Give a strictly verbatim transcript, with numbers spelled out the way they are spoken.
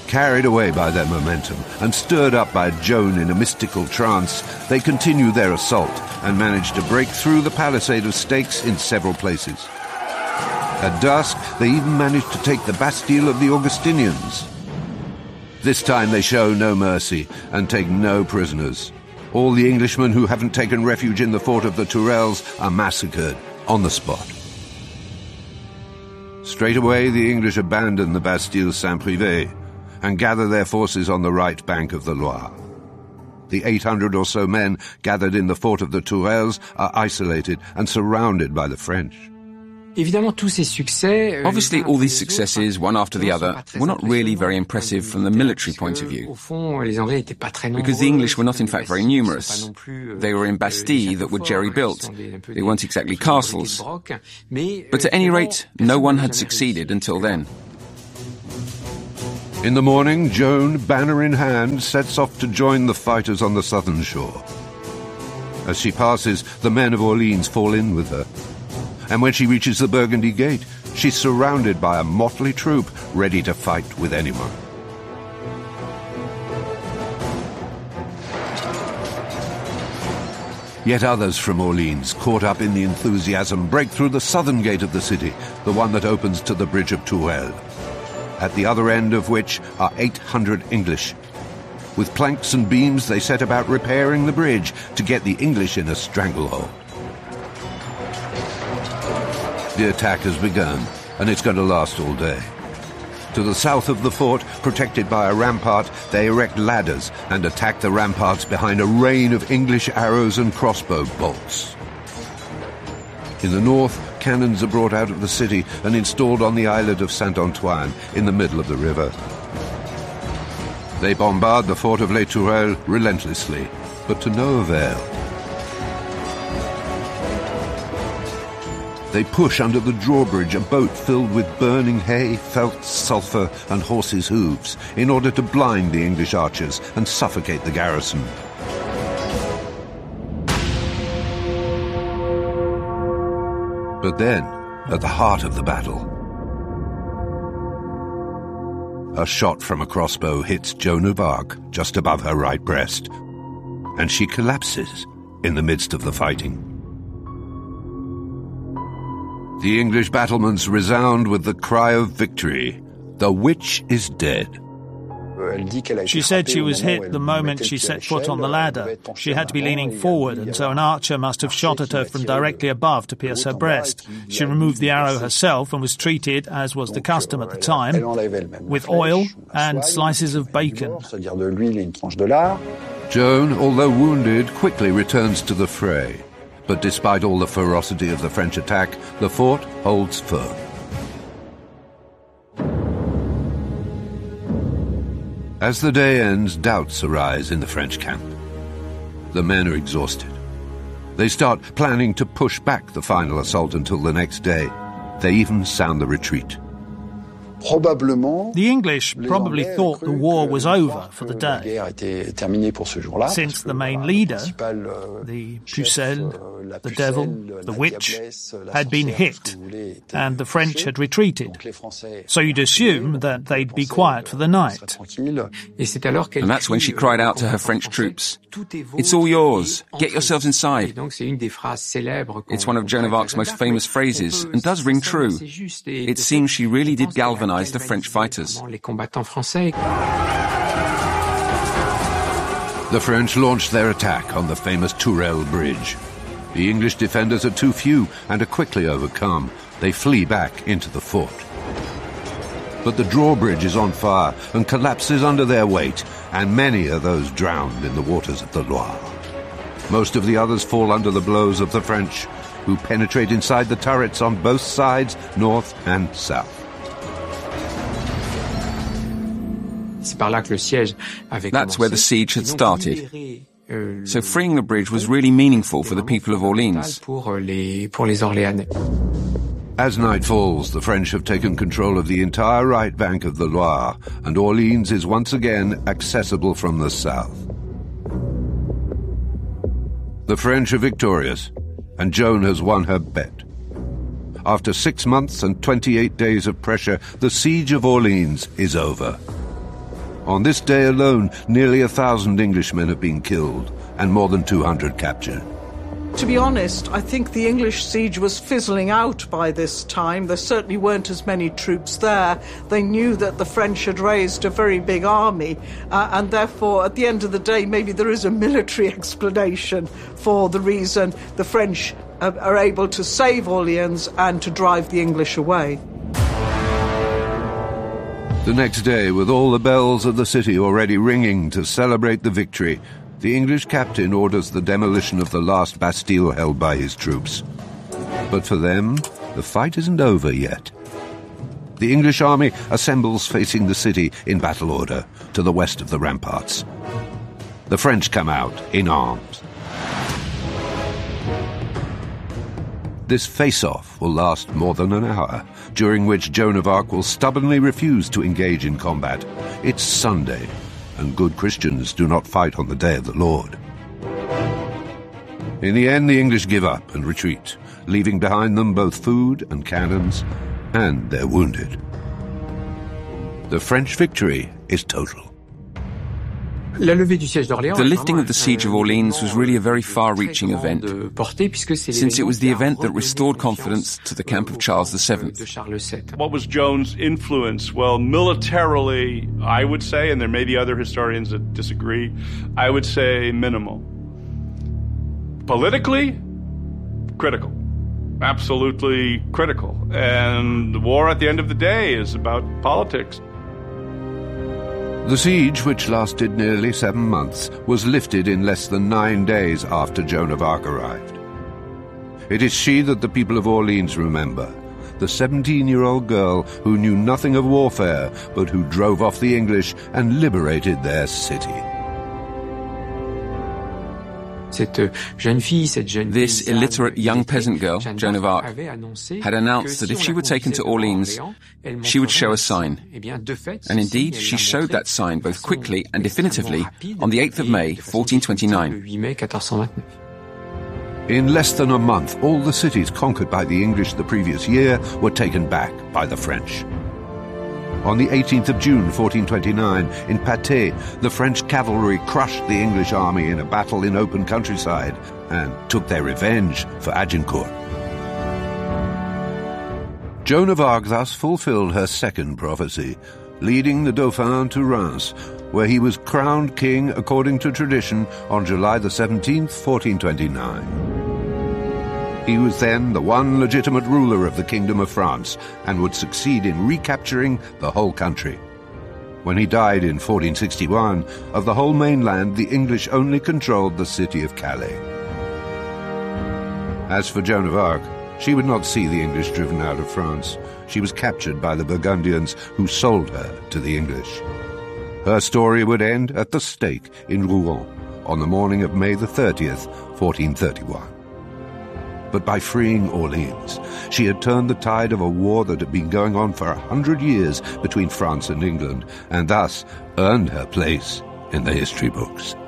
Carried away by their momentum and stirred up by Joan in a mystical trance, they continue their assault and manage to break through the palisade of stakes in several places. At dusk, they even manage to take the Bastille of the Augustinians. This time they show no mercy and take no prisoners. All the Englishmen who haven't taken refuge in the fort of the Tourelles are massacred on the spot. Straight away, the English abandon the Bastille Saint-Privé and gather their forces on the right bank of the Loire. The eight hundred or so men gathered in the fort of the Tourelles are isolated and surrounded by the French. Obviously, all these successes, one after the other, were not really very impressive from the military point of view, because the English were not in fact very numerous. They were in bastilles that were jerry-built. They weren't exactly castles. But at any rate, no one had succeeded until then. In the morning, Joan, banner in hand, sets off to join the fighters on the southern shore. As she passes, the men of Orleans fall in with her. And when she reaches the Burgundy Gate, she's surrounded by a motley troop ready to fight with anyone. Yet others from Orleans, caught up in the enthusiasm, break through the southern gate of the city, the one that opens to the bridge of Tourelles, at the other end of which are eight hundred English. With planks and beams, they set about repairing the bridge to get the English in a stranglehold. The attack has begun, and it's going to last all day. To the south of the fort, protected by a rampart, they erect ladders and attack the ramparts behind a rain of English arrows and crossbow bolts. In the north, cannons are brought out of the city and installed on the islet of Saint-Antoine in the middle of the river. They bombard the fort of Les Tourelles relentlessly, but to no avail. They push under the drawbridge a boat filled with burning hay, felt, sulphur, and horses' hooves in order to blind the English archers and suffocate the garrison. But then, at the heart of the battle, a shot from a crossbow hits Joan of Arc just above her right breast, and she collapses in the midst of the fighting. The English battlements resound with the cry of victory. The witch is dead. She said she was hit the moment she set foot on the ladder. She had to be leaning forward, and so an archer must have shot at her from directly above to pierce her breast. She removed the arrow herself and was treated, as was the custom at the time, with oil and slices of bacon. Joan, although wounded, quickly returns to the fray. But despite all the ferocity of the French attack, the fort holds firm. As the day ends, doubts arise in the French camp. The men are exhausted. They start planning to push back the final assault until the next day. They even sound the retreat. The English probably thought the war was over for the day, since the main leader, the Pucelle, the Devil, the Witch, had been hit, and the French had retreated. So you'd assume that they'd be quiet for the night. And that's when she cried out to her French troops, "It's all yours. Get yourselves inside." It's one of Joan of Arc's most famous phrases, and does ring true. It seems she really did galvanize the French fighters. The French launched their attack on the famous Tourelles Bridge. The English defenders are too few and are quickly overcome. They flee back into the fort. But the drawbridge is on fire and collapses under their weight, and many are those drowned in the waters of the Loire. Most of the others fall under the blows of the French, who penetrate inside the turrets on both sides, north and south. That's where the siege had started. So freeing the bridge was really meaningful for the people of Orleans. As night falls, the French have taken control of the entire right bank of the Loire, and Orleans is once again accessible from the south. The French are victorious, and Joan has won her bet. After six months and twenty-eight days of pressure, the siege of Orleans is over. On this day alone, nearly a thousand Englishmen have been killed and more than two hundred captured. To be honest, I think the English siege was fizzling out by this time. There certainly weren't as many troops there. They knew that the French had raised a very big army, uh, and therefore, at the end of the day, maybe there is a military explanation for the reason the French uh, are able to save Orleans and to drive the English away. The next day, with all the bells of the city already ringing to celebrate the victory, the English captain orders the demolition of the last Bastille held by his troops. But for them, the fight isn't over yet. The English army assembles facing the city in battle order to the west of the ramparts. The French come out in arms. This face-off will last more than an hour, during which Joan of Arc will stubbornly refuse to engage in combat. It's Sunday, and good Christians do not fight on the day of the Lord. In the end, the English give up and retreat, leaving behind them both food and cannons and their wounded. The French victory is total. The lifting of the Siege of Orleans was really a very far-reaching event, since it was the event that restored confidence to the camp of Charles the Seventh. What was Joan's influence? Well, militarily, I would say, and there may be other historians that disagree, I would say minimal. Politically, critical. Absolutely critical. And the war at the end of the day is about politics. The siege, which lasted nearly seven months, was lifted in less than nine days after Joan of Arc arrived. It is she that the people of Orleans remember, the seventeen-year-old girl who knew nothing of warfare, but who drove off the English and liberated their city. This illiterate young peasant girl, Joan of Arc, had announced that if she were taken to Orleans, she would show a sign. And indeed, she showed that sign both quickly and definitively on the eighth of May, fourteen twenty-nine. In less than a month, all the cities conquered by the English the previous year were taken back by the French. On the eighteenth of June, fourteen twenty-nine, in Patay, the French cavalry crushed the English army in a battle in open countryside and took their revenge for Agincourt. Joan of Arc thus fulfilled her second prophecy, leading the Dauphin to Reims, where he was crowned king according to tradition on July the seventeenth, fourteen twenty-nine. He was then the one legitimate ruler of the Kingdom of France and would succeed in recapturing the whole country. When he died in fourteen sixty-one, of the whole mainland the English only controlled the city of Calais. As for Joan of Arc, she would not see the English driven out of France. She was captured by the Burgundians who sold her to the English. Her story would end at the stake in Rouen on the morning of May the thirtieth, fourteen thirty-one. But by freeing Orleans, she had turned the tide of a war that had been going on for a hundred years between France and England, and thus earned her place in the history books.